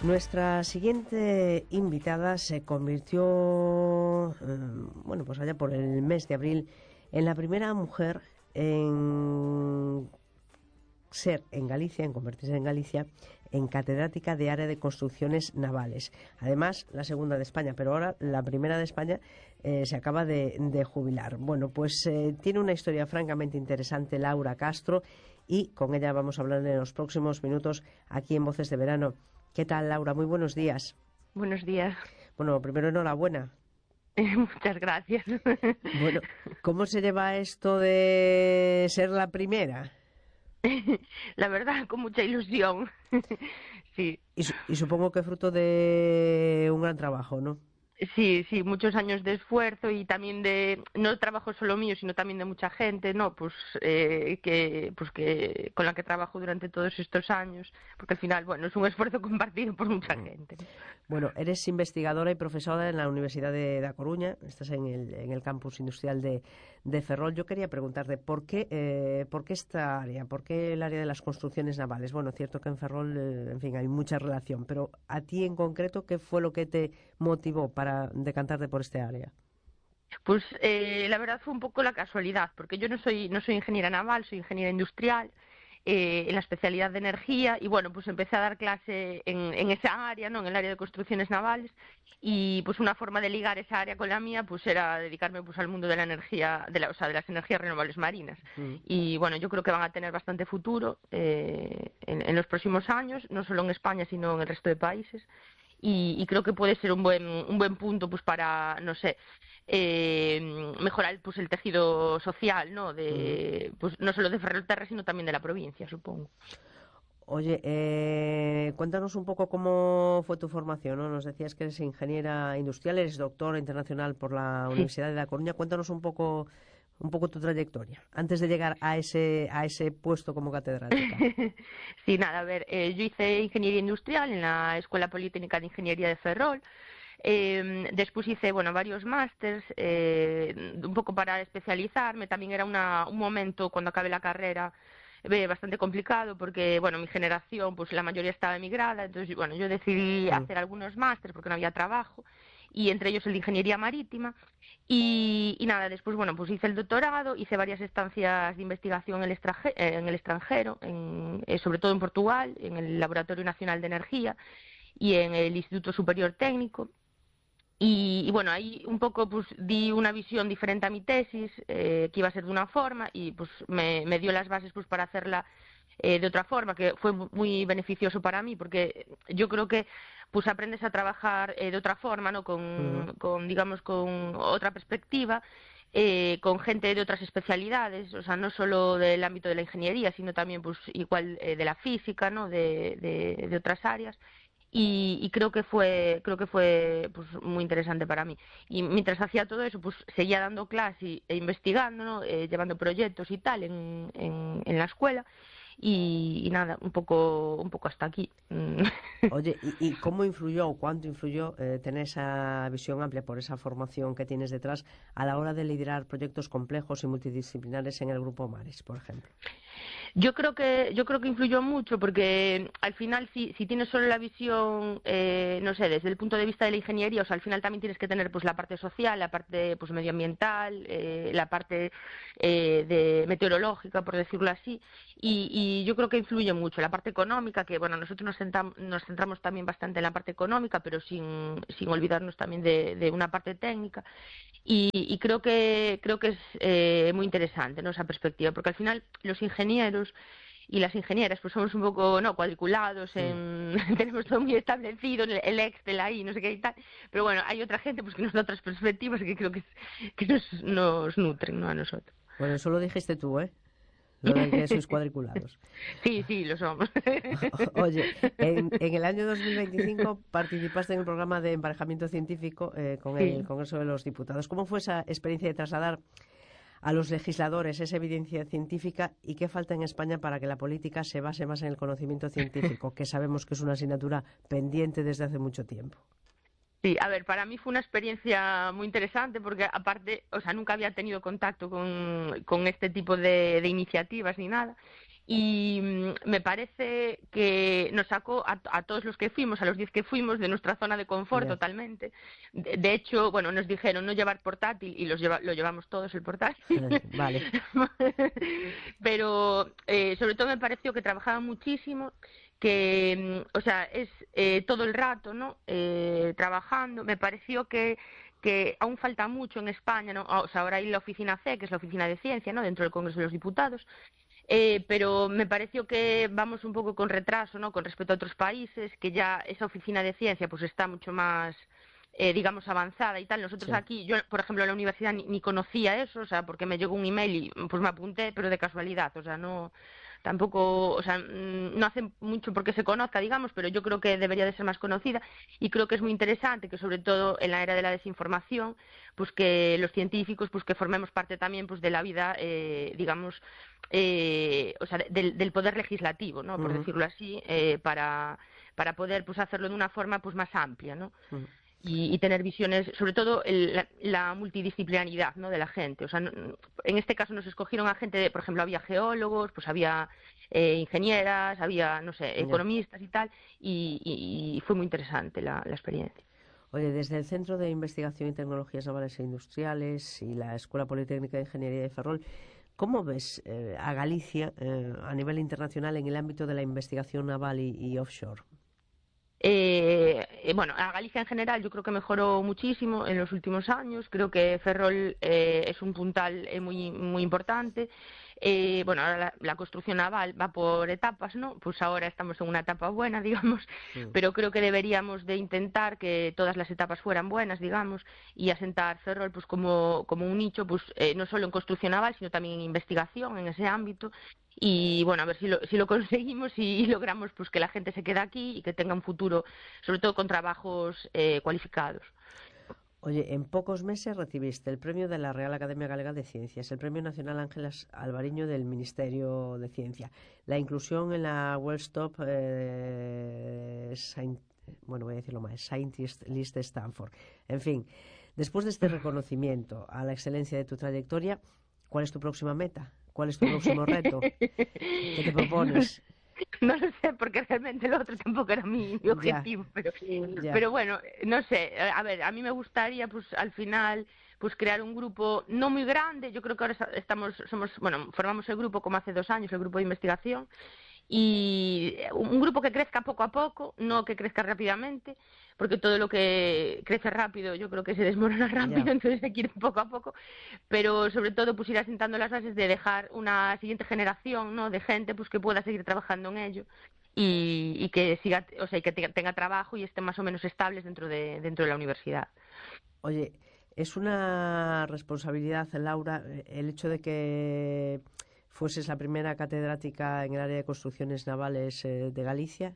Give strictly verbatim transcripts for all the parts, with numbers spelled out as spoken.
Nuestra siguiente invitada se convirtió, eh, bueno, pues allá por el mes de abril, en la primera mujer en ser en Galicia, en convertirse en Galicia, en catedrática de área de construcciones navales. Además, la segunda de España, pero ahora la primera de España eh, se acaba de, de jubilar. Bueno, pues eh, tiene una historia francamente interesante Laura Castro y con ella vamos a hablar en los próximos minutos aquí en Voces de Verano. ¿Qué tal, Laura? Muy buenos días. Buenos días. Bueno, primero enhorabuena. Muchas gracias. Bueno, ¿cómo se lleva esto de ser la primera? La verdad, con mucha ilusión. Sí. Y, su y supongo que fruto de un gran trabajo, ¿no? Sí, sí, muchos años de esfuerzo y también de, no trabajo solo mío, sino también de mucha gente, ¿no? Pues, eh, que, pues que, con la que trabajo durante todos estos años, porque al final, bueno, es un esfuerzo compartido por mucha gente, ¿no? Bueno, eres investigadora y profesora en la Universidad de Da Coruña, estás en el, en el campus industrial de, de Ferrol. Yo quería preguntarte, ¿por qué, eh, ¿por qué esta área? ¿Por qué el área de las construcciones navales? Bueno, cierto que en Ferrol, eh, en fin, hay mucha relación, pero a ti en concreto, ¿qué fue lo que te motivó para para decantarte por este área? Pues eh, la verdad fue un poco la casualidad, porque yo no soy no soy ingeniera naval, soy ingeniera industrial, eh, en la especialidad de energía, y bueno, pues empecé a dar clase en, en esa área, ¿no? En el área de construcciones navales, y pues una forma de ligar esa área con la mía pues era dedicarme pues al mundo de la energía, de la, o sea, de las energías renovables marinas. Mm. Y bueno, yo creo que van a tener bastante futuro eh, en, en los próximos años, no solo en España, sino en el resto de países. Y, y creo que puede ser un buen un buen punto pues para, no sé, eh, mejorar pues el tejido social, ¿no? De pues no solo de Ferrolterra, sino también de la provincia, supongo. Oye, eh, cuéntanos un poco cómo fue tu formación, ¿no? Nos decías que eres ingeniera industrial, eres doctora internacional por la Sí. Universidad de La Coruña. Cuéntanos un poco un poco tu trayectoria antes de llegar a ese a ese puesto como catedrática. Sí, nada, a ver, eh, yo hice ingeniería industrial en la Escuela Politécnica de Ingeniería de Ferrol. Eh, después hice, bueno, varios másters, eh, un poco para especializarme. También era una, un momento cuando acabé la carrera eh, bastante complicado porque, bueno, mi generación, pues la mayoría estaba emigrada. Entonces, bueno, yo decidí Mm. hacer algunos másters porque no había trabajo, y entre ellos el de Ingeniería Marítima. Y, y nada, después, bueno, pues hice el doctorado, hice varias estancias de investigación en el, extranje, en el extranjero, en, eh, sobre todo en Portugal, en el Laboratorio Nacional de Energía y en el Instituto Superior Técnico. Y, y bueno, ahí un poco pues di una visión diferente a mi tesis, eh, que iba a ser de una forma, y pues me, me dio las bases pues para hacerla eh, de otra forma, que fue muy beneficioso para mí, porque yo creo que pues aprendes a trabajar eh, de otra forma, ¿no? Con, Uh-huh. con digamos, con otra perspectiva, eh, con gente de otras especialidades, o sea, no solo del ámbito de la ingeniería, sino también pues igual eh, de la física, ¿no? De, de, de otras áreas. Y, y creo que fue creo que fue pues muy interesante para mí. Y mientras hacía todo eso, pues seguía dando clase e investigando, ¿no? Eh, llevando proyectos y tal en, en, en la escuela. Y, y nada, un poco un poco hasta aquí. Oye, ¿y, y cómo influyó o cuánto influyó eh, tener esa visión amplia por esa formación que tienes detrás a la hora de liderar proyectos complejos y multidisciplinares en el Grupo Mares, por ejemplo? Yo creo que yo creo que influyó mucho porque al final si, si tienes solo la visión, eh, no sé, desde el punto de vista de la ingeniería, o sea, al final también tienes que tener pues la parte social, la parte pues medioambiental, eh, la parte eh, de meteorológica, por decirlo así, y, y yo creo que influye mucho la parte económica, que bueno, nosotros nos centramos, nos centramos también bastante en la parte económica, pero sin, sin olvidarnos también de, de una parte técnica. Y, y creo que creo que es eh, muy interesante, ¿no? Esa perspectiva, porque al final los ingenieros y las ingenieras pues somos un poco no cuadriculados, en... tenemos todo muy establecido, el Excel ahí, no sé qué y tal, pero bueno, hay otra gente pues que nos da otras perspectivas que creo que, es, que nos, nos nutren, ¿no? A nosotros. Bueno, eso lo dijiste tú, ¿eh? Lo de que sois cuadriculados. Sí, sí, lo somos. Oye, en, en el año dos mil veinticinco participaste en el programa de emparejamiento científico eh, con el Sí. Congreso de los Diputados. ¿Cómo fue esa experiencia de trasladar a los legisladores esa evidencia científica y qué falta en España para que la política se base más en el conocimiento científico, que sabemos que es una asignatura pendiente desde hace mucho tiempo? Sí, a ver, para mí fue una experiencia muy interesante porque aparte, o sea, nunca había tenido contacto con, con este tipo de, de iniciativas ni nada. y mm, me parece que nos sacó a, a todos los que fuimos, a los diez que fuimos, de nuestra zona de confort Ya. totalmente. De, de hecho, bueno, nos dijeron no llevar portátil y los lleva, lo llevamos todos el portátil. Vale. Pero eh, sobre todo me pareció que trabajaban muchísimo, que, mm, o sea, es eh, todo el rato, ¿no? Eh, trabajando. Me pareció que que aún falta mucho en España, ¿no? O sea, ahora hay la oficina C, que es la oficina de ciencia, ¿no? Dentro del Congreso de los Diputados. Eh, pero me pareció que vamos un poco con retraso, ¿no? Con respecto a otros países, que ya esa oficina de ciencia pues está mucho más, eh, digamos, avanzada y tal. Nosotros Sí. aquí, yo, por ejemplo, en la universidad ni, ni conocía eso, o sea, porque me llegó un email y pues me apunté, pero de casualidad, o sea, no, tampoco, o sea, mm, no hace mucho porque se conozca, digamos, pero yo creo que debería de ser más conocida y creo que es muy interesante que sobre todo en la era de la desinformación, pues que los científicos, pues que formemos parte también pues de la vida, eh, digamos, eh, o sea, del, del poder legislativo, ¿no? Por Ujú, decirlo así, eh, para para poder pues hacerlo de una forma pues más amplia, ¿no? ujú. Y, y tener visiones, sobre todo el, la, la multidisciplinaridad, ¿no? De la gente. O sea, no, en este caso nos escogieron a gente, de, por ejemplo, había geólogos, pues había eh, ingenieras, había, no sé, Ya. economistas y tal, y, y, y fue muy interesante la, la experiencia. Oye, desde el Centro de Investigación y Tecnologías Navales e Industriales y la Escuela Politécnica de Ingeniería de Ferrol, ¿cómo ves eh, a Galicia eh, a nivel internacional en el ámbito de la investigación naval y, y offshore? Eh, eh, bueno, a Galicia en general yo creo que mejoró muchísimo en los últimos años. Creo que Ferrol eh, es un puntal eh, muy muy importante. Eh, bueno, ahora la, la construcción naval va por etapas, ¿no? Pues ahora estamos en una etapa buena, digamos, Mm. pero creo que deberíamos de intentar que todas las etapas fueran buenas, digamos, y asentar Ferrol pues como, como un nicho, pues eh, no solo en construcción naval, sino también en investigación en ese ámbito y bueno, a ver si lo, si lo conseguimos y, y logramos pues que la gente se quede aquí y que tenga un futuro, sobre todo con trabajos eh, cualificados. Oye, en pocos meses recibiste el premio de la Real Academia Galega de Ciencias, el premio nacional Ángeles Alvariño del Ministerio de Ciencia, la inclusión en la World's Top eh, Scien- bueno, voy a decirlo más, Scientist List de Stanford. En fin, después de este reconocimiento a la excelencia de tu trayectoria, ¿cuál es tu próxima meta? ¿Cuál es tu próximo reto? ¿Qué te propones? No lo sé, porque realmente lo otro tampoco era mi, mi Ya, objetivo, pero, ya, pero bueno, no sé, eh, a ver, a mí me gustaría, pues al final, pues crear un grupo no muy grande. Yo creo que ahora estamos, somos, bueno, formamos el grupo como hace dos años, el grupo de investigación, y un grupo que crezca poco a poco, no que crezca rápidamente, porque todo lo que crece rápido yo creo que se desmorona ya. rápido, entonces hay que ir poco a poco, pero sobre todo pues ir asentando las bases de dejar una siguiente generación, ¿no? De gente pues que pueda seguir trabajando en ello y, y que siga, o sea, y que tenga trabajo y estén más o menos estables dentro de dentro de la universidad. Oye, es una responsabilidad, Laura, eh, el hecho de que fueses la primera catedrática en el área de construcciones navales eh, de Galicia.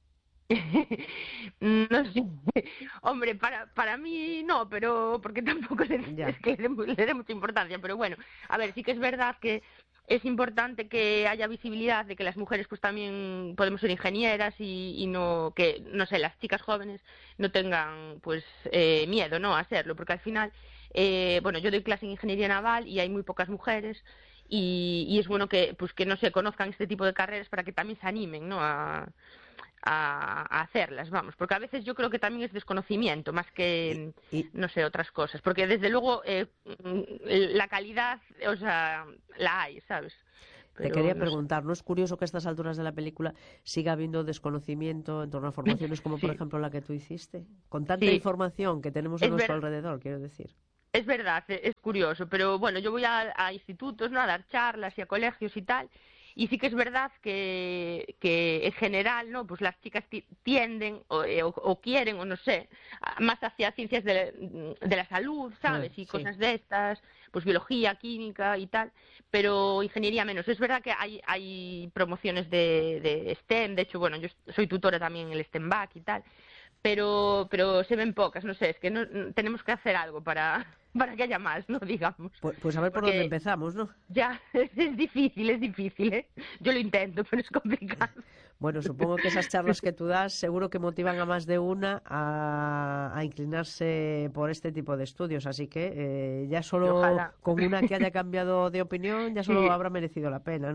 No sé, hombre, para, para mí no, pero porque tampoco le, Ya, es que le dé, mu- le dé mucha importancia, pero bueno, a ver, sí que es verdad que es importante que haya visibilidad de que las mujeres pues también podemos ser ingenieras y, y no, que, no sé, las chicas jóvenes no tengan pues eh, miedo, ¿no? A hacerlo, porque al final, eh, bueno, yo doy clase en ingeniería naval y hay muy pocas mujeres y, y es bueno que, pues que no se conozcan este tipo de carreras para que también se animen, ¿no? A, a, a hacerlas, vamos, porque a veces yo creo que también es desconocimiento más y, que, y no sé, otras cosas, porque desde luego eh, la calidad, o sea, la hay, ¿sabes? te Pero quería no sé. preguntar, ¿no es curioso que a estas alturas de la película siga habiendo desconocimiento en torno a formaciones como, por Sí, ejemplo, la que tú hiciste? Con tanta sí, información que tenemos a es nuestro ver, alrededor, quiero decir. es verdad, e- es curioso, pero bueno, yo voy a, a institutos, ¿no? A dar charlas y a colegios y tal, y sí que es verdad que, que en general, ¿no? Pues las chicas ti- tienden o, eh, o- o quieren, o no sé, a- más hacia ciencias de, de la salud, Ah, ¿sabes? Y sí. cosas de estas, pues biología, química y tal, pero ingeniería menos. Es verdad que hay, hay promociones de, de STEM, de hecho, bueno, yo soy tutora también en el STEM Back y tal, pero pero se ven pocas, no sé, es que no, tenemos que hacer algo para, para que haya más, ¿no? Digamos, Pues, pues a ver por dónde porque empezamos, ¿no? ya es difícil, es difícil, ¿eh? Yo lo intento, pero es complicado. Bueno, supongo que esas charlas que tú das seguro que motivan a más de una a, a inclinarse por este tipo de estudios, así que eh, ya Y solo ojalá. con una que haya cambiado de opinión, ya solo Sí, habrá merecido la pena, ¿no?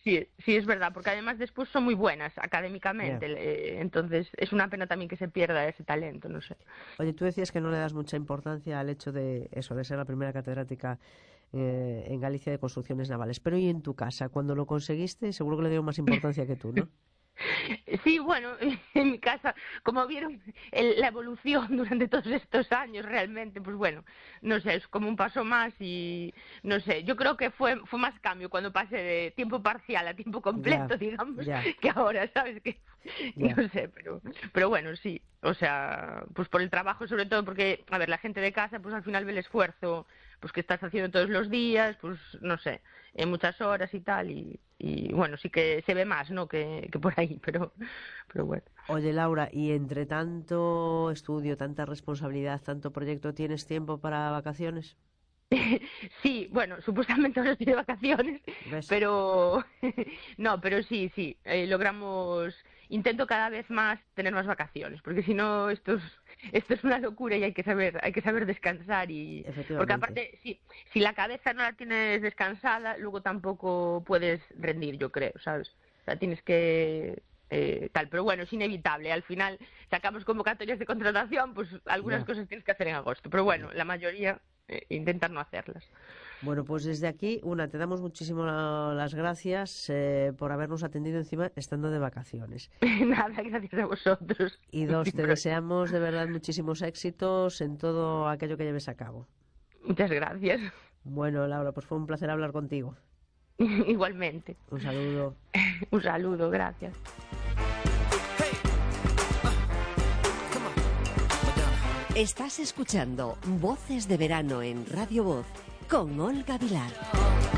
sí, sí, es verdad, porque además después son muy buenas académicamente, Yeah. eh, entonces es una pena también que se pierda ese talento, no sé. Oye, tú decías que no le das mucha importancia al hecho de eso, de ser la primera catedrática eh, en Galicia de construcciones navales, pero ¿y en tu casa? Cuando lo conseguiste, seguro que le dio más importancia que tú, ¿no? Sí, bueno, en mi casa, como vieron el- la evolución durante todos estos años, realmente, pues bueno, no sé, es como un paso más y no sé, yo creo que fue fue más cambio cuando pasé de tiempo parcial a tiempo Ya, completo, digamos, ya, que ahora, ¿sabes? Que ya. no sé, pero pero bueno, sí, o sea, pues por el trabajo sobre todo, porque, a ver, la gente de casa, pues al final ve el esfuerzo, pues que estás haciendo todos los días, pues no sé, en muchas horas y tal, y, y bueno, sí que se ve más, ¿no? Que, que por ahí, pero, pero bueno. Oye, Laura, ¿y entre tanto estudio, tanta responsabilidad, tanto proyecto, tienes tiempo para vacaciones? Sí, bueno, supuestamente ahora estoy de vacaciones, ¿Ves? pero no, pero sí, sí, eh, logramos, intento cada vez más tener más vacaciones, porque si no esto es, esto es una locura y hay que saber, hay que saber descansar y, porque Efectivamente. aparte, si, si la cabeza no la tienes descansada, luego tampoco puedes rendir, yo creo, ¿sabes? O sea, tienes que eh, tal, pero bueno, es inevitable. Al final sacamos convocatorias de contratación, pues algunas Ya, cosas tienes que hacer en agosto, pero ya. bueno, la mayoría eh, intentar no hacerlas. Bueno, pues desde aquí, una, te damos muchísimas las gracias eh, por habernos atendido encima estando de vacaciones. Nada, gracias a vosotros. Y dos, Sin te problema. deseamos de verdad muchísimos éxitos en todo aquello que lleves a cabo. Muchas gracias. Bueno, Laura, pues fue un placer hablar contigo. Igualmente. Un saludo. Un saludo, gracias. Estás escuchando Voces de Verano en Radio Voz con Olga Vilar.